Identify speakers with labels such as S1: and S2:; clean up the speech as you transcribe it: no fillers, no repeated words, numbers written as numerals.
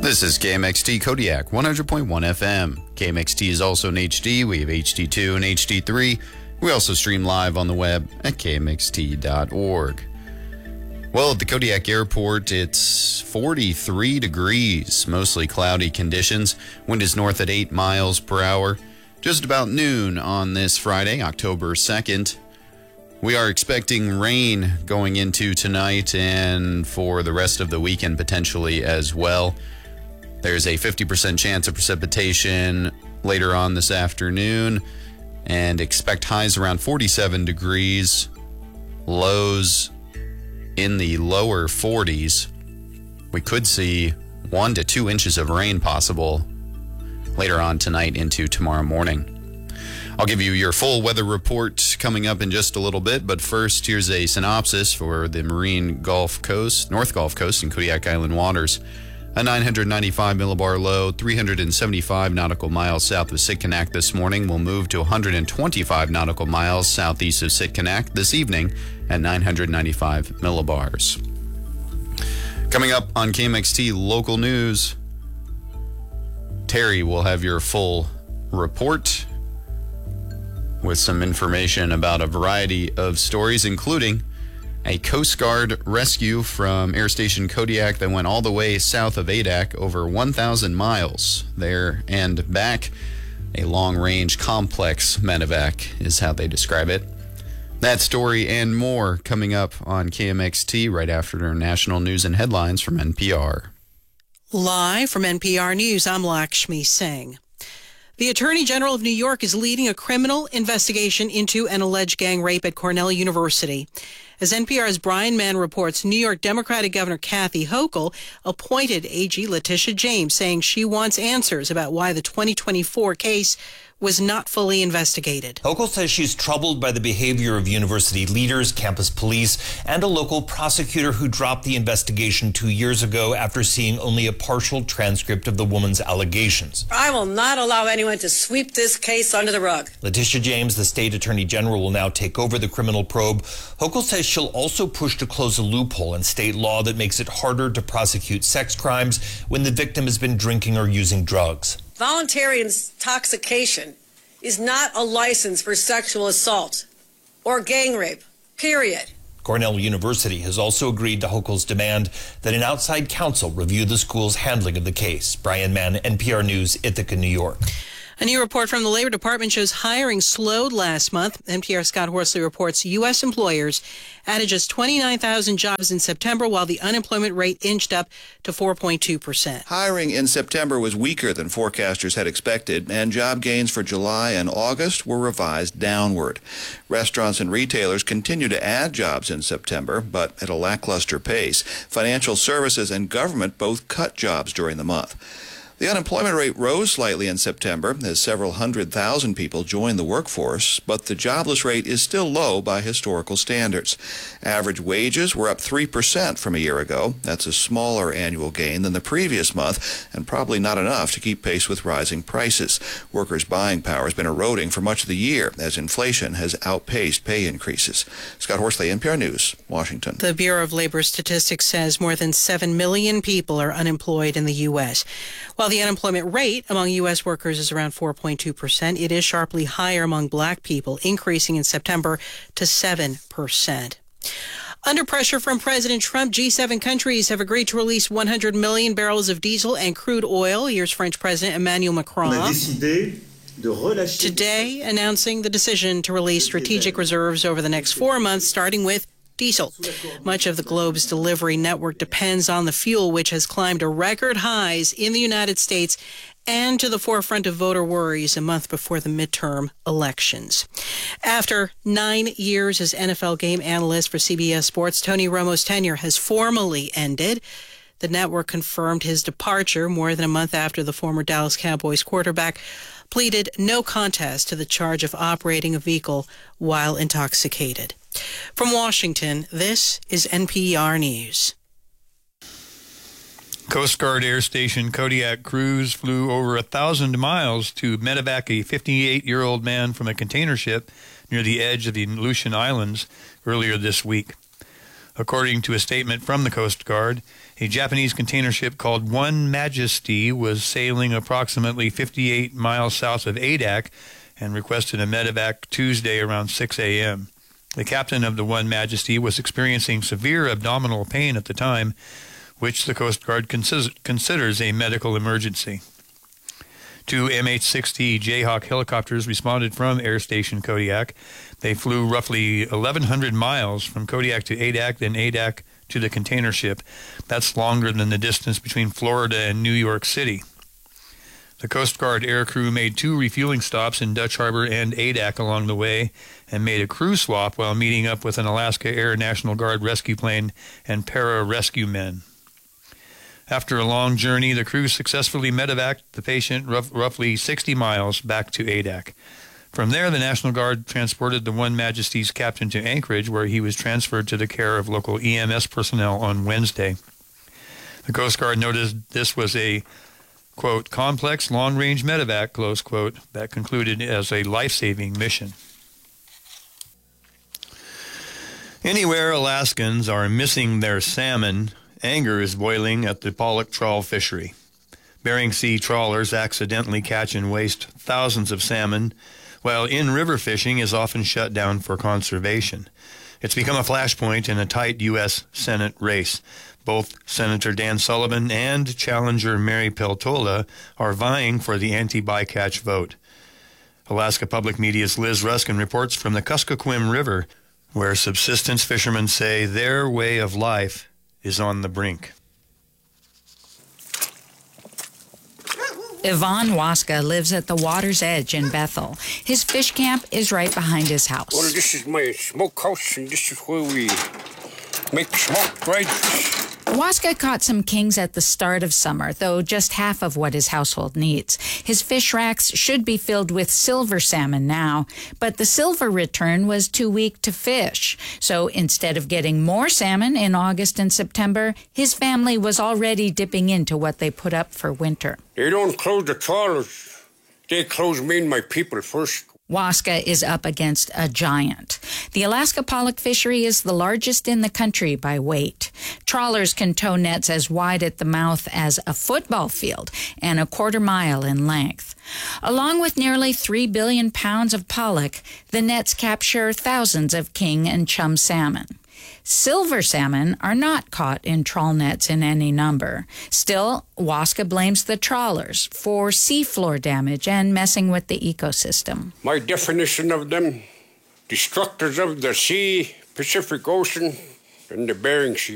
S1: This is KMXT Kodiak 100.1 FM. KMXT is also in HD. We have HD2 and HD3. We also stream live on the web at kmxt.org. Well, at the Kodiak Airport, it's 43 degrees, mostly cloudy conditions. Wind is north at 8 miles per hour. Just about noon on this Friday, October 2nd. We are expecting rain going into tonight and for the rest of the weekend potentially as well. There's a 50% chance of precipitation later on this afternoon, and expect highs around 47 degrees, lows in the lower 40s. We could see 1 to 2 inches of rain possible later on tonight into tomorrow morning. I'll give you your full weather report coming up in just a little bit, but first, here's a synopsis for the Marine Gulf Coast, North Gulf Coast, and Kodiak Island waters. A 995 millibar low, 375 nautical miles south of Sitkinak this morning, will move to 125 nautical miles southeast of Sitkinak this evening at 995 millibars. Coming up on KMXT Local News, Terry will have your full report with some information about a variety of stories, including a Coast Guard rescue from Air Station Kodiak that went all the way south of Adak, over 1,000 miles there and back. A long-range complex medevac is how they describe it. That story and more coming up on KMXT right after national news and headlines from NPR.
S2: Live from NPR News, I'm Lakshmi Singh. The Attorney General of New York is leading a criminal investigation into an alleged gang rape at Cornell University. As NPR's Brian Mann reports, New York Democratic Governor Kathy Hochul appointed AG Letitia James, saying she wants answers about why the 2024 case was not fully investigated.
S3: Hochul says she's troubled by the behavior of university leaders, campus police, and a local prosecutor who dropped the investigation 2 years ago after seeing only a partial transcript of the woman's allegations.
S4: I will not allow anyone to sweep this case under the rug.
S3: Letitia James, the state attorney general, will now take over the criminal probe. Hochul says she'll also push to close a loophole in state law that makes it harder to prosecute sex crimes when the victim has been drinking or using drugs.
S4: Voluntary intoxication is not a license for sexual assault or gang rape, period.
S3: Cornell University has also agreed to Hochul's demand that an outside counsel review the school's handling of the case. Brian Mann, NPR News, Ithaca, New York.
S2: A new report from the Labor Department shows hiring slowed last month. NPR's Scott Horsley reports U.S. employers added just 29,000 jobs in September, while the unemployment rate inched up to 4.2%.
S5: Hiring in September was weaker than forecasters had expected, and job gains for July and August were revised downward. Restaurants and retailers continue to add jobs in September, but at a lackluster pace. Financial services and government both cut jobs during the month. The unemployment rate rose slightly in September as several 100,000 people joined the workforce, but the jobless rate is still low by historical standards. Average wages were up 3% from a year ago. That's a smaller annual gain than the previous month, and probably not enough to keep pace with rising prices. Workers' buying power has been eroding for much of the year as inflation has outpaced pay increases. Scott Horsley, NPR News, Washington.
S2: The Bureau of Labor Statistics says more than 7 million people are unemployed in the U.S. While the unemployment rate among U.S. workers is around 4.2%, it is sharply higher among black people, increasing in September to 7%. Under pressure from President Trump, G7 countries have agreed to release 100 million barrels of diesel and crude oil. Here's French President Emmanuel Macron today announcing the decision to release strategic reserves over the next 4 months, starting with diesel. Much of the globe's delivery network depends on the fuel, which has climbed to record highs in the United States and to the forefront of voter worries a month before the midterm elections. After 9 years as NFL game analyst for CBS Sports, Tony Romo's tenure has formally ended. The network confirmed his departure more than a month after the former Dallas Cowboys quarterback pleaded no contest to the charge of operating a vehicle while intoxicated. From Washington, this is NPR News.
S6: Coast Guard Air Station Kodiak crews flew over 1,000 miles to medevac a 58-year-old man from a container ship near the edge of the Aleutian Islands earlier this week. According to a statement from the Coast Guard, a Japanese container ship called One Majesty was sailing approximately 58 miles south of Adak and requested a medevac Tuesday around 6 a.m. The captain of the One Majesty was experiencing severe abdominal pain at the time, which the Coast Guard considers a medical emergency. 2 MH-60 Jayhawk helicopters responded from Air Station Kodiak. They flew roughly 1,100 miles from Kodiak to Adak, then Adak to the container ship. That's longer than the distance between Florida and New York City. The Coast Guard air crew made 2 refueling stops in Dutch Harbor and Adak along the way and made a crew swap while meeting up with an Alaska Air National Guard rescue plane and para-rescue men. After a long journey, the crew successfully medevaced the patient roughly 60 miles back to Adak. From there, the National Guard transported the One Majesty's captain to Anchorage, where he was transferred to the care of local EMS personnel on Wednesday. The Coast Guard noted this was a, quote, complex long-range medevac, close quote, that concluded as a life-saving mission. Anywhere Alaskans are missing their salmon, anger is boiling at the pollock trawl fishery. Bering Sea trawlers accidentally catch and waste thousands of salmon, while in-river fishing is often shut down for conservation. It's become a flashpoint in a tight U.S. Senate race. Both Senator Dan Sullivan and challenger Mary Peltola are vying for the anti-bycatch vote. Alaska Public Media's Liz Ruskin reports from the Kuskokwim River, where subsistence fishermen say their way of life is on the brink.
S7: Ivan Waska lives at the water's edge in Bethel. His fish camp is right behind his house.
S8: Well, this is my smokehouse, and this is where we make smoked dried fish.
S7: Waska caught some kings at the start of summer, though just half of what his household needs. His fish racks should be filled with silver salmon now, but the silver return was too weak to fish. So instead of getting more salmon in August and September, his family was already dipping into what they put up for winter.
S8: They don't close the trawlers. They close me and my people first.
S7: Waska is up against a giant. The Alaska pollock fishery is the largest in the country by weight. Trawlers can tow nets as wide at the mouth as a football field and a quarter-mile in length. Along with nearly 3 billion pounds of pollock, the nets capture thousands of king and chum salmon. Silver salmon are not caught in trawl nets in any number. Still, Waska blames the trawlers for seafloor damage and messing with the ecosystem.
S8: My definition of them, destructors of the sea, Pacific Ocean, and the Bering Sea.